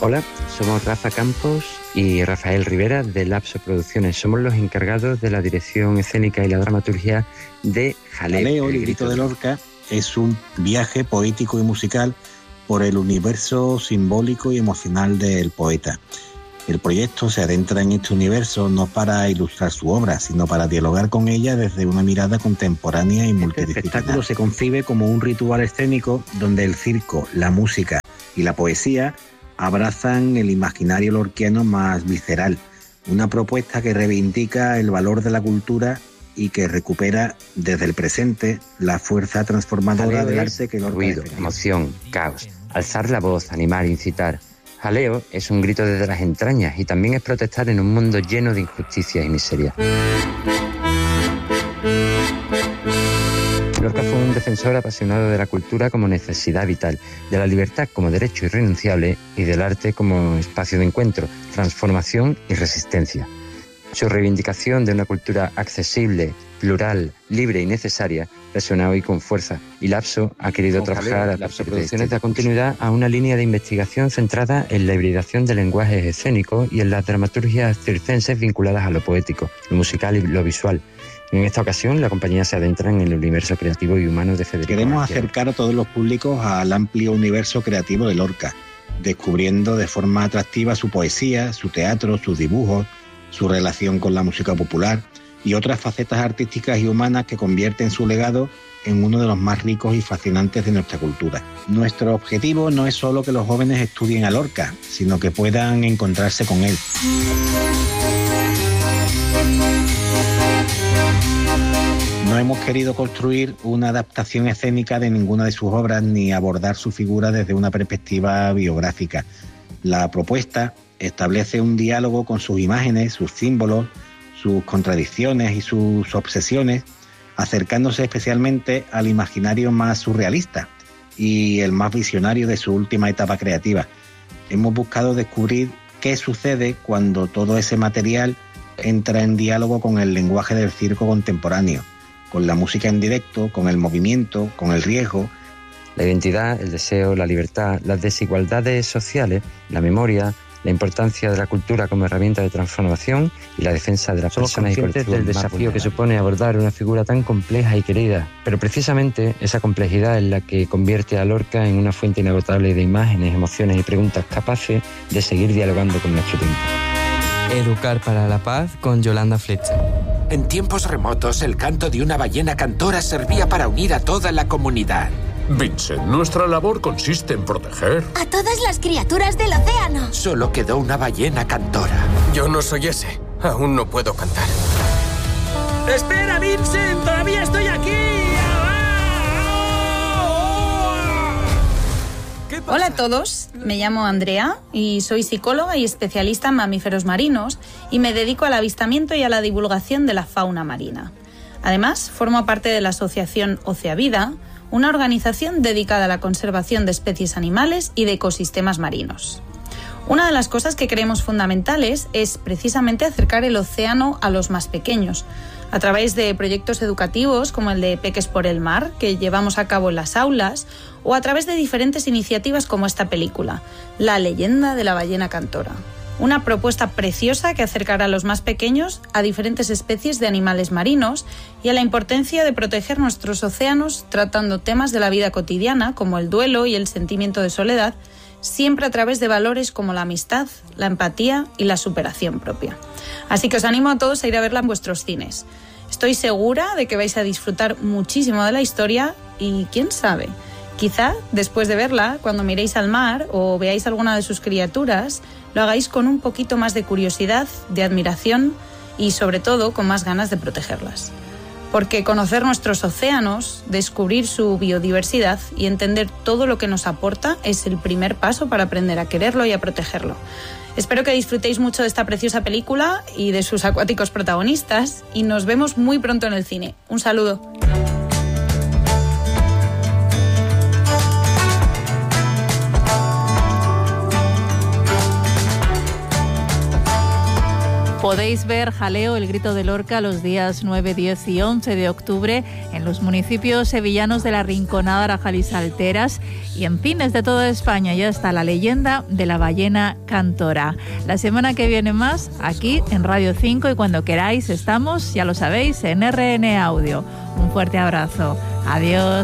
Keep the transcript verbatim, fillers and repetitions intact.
Hola, somos Rafa Campos y Rafael Rivera de Lapso Producciones. Somos los encargados de la dirección escénica y la dramaturgia de Jaleo. Jaleo, el grito de Lorca, es un viaje poético y musical por el universo simbólico y emocional del poeta. El proyecto se adentra en este universo no para ilustrar su obra, sino para dialogar con ella desde una mirada contemporánea y multidisciplinar. El espectáculo se concibe como un ritual escénico donde el circo, la música y la poesía abrazan el imaginario lorquiano más visceral, una propuesta que reivindica el valor de la cultura y que recupera desde el presente la fuerza transformadora del arte que Lorca ruido, espera. Emoción, caos, alzar la voz, animar, incitar. Jaleo es un grito desde las entrañas y también es protestar en un mundo lleno de injusticias y miseria. Lorca fue un defensor apasionado de la cultura como necesidad vital, de la libertad como derecho irrenunciable y del arte como espacio de encuentro, transformación y resistencia. Su reivindicación de una cultura accesible, plural, libre y necesaria resuena hoy con fuerza y Lapso ha querido con trabajar a las producciones da continuidad a una línea de investigación centrada en la hibridación de lenguajes escénicos y en las dramaturgias circenses vinculadas a lo poético, lo musical y lo visual. En esta ocasión, la compañía se adentra en el universo creativo y humano de Federico Queremos García. acercar a todos los públicos al amplio universo creativo de Lorca, descubriendo de forma atractiva su poesía, su teatro, sus dibujos, su relación con la música popular y otras facetas artísticas y humanas que convierten su legado en uno de los más ricos y fascinantes de nuestra cultura. Nuestro objetivo no es solo que los jóvenes estudien a Lorca, sino que puedan encontrarse con él. No hemos querido construir una adaptación escénica de ninguna de sus obras ni abordar su figura desde una perspectiva biográfica. La propuesta establece un diálogo con sus imágenes, sus símbolos, sus contradicciones y sus obsesiones, acercándose especialmente al imaginario más surrealista y el más visionario de su última etapa creativa. Hemos buscado descubrir qué sucede cuando todo ese material entra en diálogo con el lenguaje del circo contemporáneo, con la música en directo, con el movimiento, con el riesgo. La identidad, el deseo, la libertad, las desigualdades sociales, la memoria, la importancia de la cultura como herramienta de transformación y la defensa de las Somos personas y colectivos del desafío que supone abordar una figura tan compleja y querida. Pero precisamente esa complejidad es la que convierte a Lorca en una fuente inagotable de imágenes, emociones y preguntas capaces de seguir dialogando con nuestro tiempo. Educar para la paz con Yolanda Fletcher. En tiempos remotos, el canto de una ballena cantora servía para unir a toda la comunidad. Vincent, nuestra labor consiste en proteger a todas las criaturas del océano. Solo quedó una ballena cantora. Yo no soy ese. Aún no puedo cantar. ¡Espera, Vincent! ¡Todavía estoy aquí! Hola a todos, me llamo Andrea y soy psicóloga y especialista en mamíferos marinos y me dedico al avistamiento y a la divulgación de la fauna marina. Además, formo parte de la asociación Oceavida, una organización dedicada a la conservación de especies animales y de ecosistemas marinos. Una de las cosas que creemos fundamentales es precisamente acercar el océano a los más pequeños, a través de proyectos educativos como el de Peques por el Mar, que llevamos a cabo en las aulas, o a través de diferentes iniciativas como esta película, La leyenda de la ballena cantora. Una propuesta preciosa que acercará a los más pequeños a diferentes especies de animales marinos y a la importancia de proteger nuestros océanos tratando temas de la vida cotidiana como el duelo y el sentimiento de soledad, siempre a través de valores como la amistad, la empatía y la superación propia. Así que os animo a todos a ir a verla en vuestros cines. Estoy segura de que vais a disfrutar muchísimo de la historia y, quién sabe, quizá después de verla, cuando miréis al mar o veáis alguna de sus criaturas, lo hagáis con un poquito más de curiosidad, de admiración y, sobre todo, con más ganas de protegerlas. Porque conocer nuestros océanos, descubrir su biodiversidad y entender todo lo que nos aporta es el primer paso para aprender a quererlo y a protegerlo. Espero que disfrutéis mucho de esta preciosa película y de sus acuáticos protagonistas y nos vemos muy pronto en el cine. Un saludo. Podéis ver Jaleo, el grito de Lorca, los días nueve, diez y once de octubre en los municipios sevillanos de La Rinconada, Arajal y Salteras, y en cines de toda España ya está La leyenda de la ballena cantora. La semana que viene más aquí en Radio cinco, y cuando queráis estamos, ya lo sabéis, en R N Audio. Un fuerte abrazo. Adiós.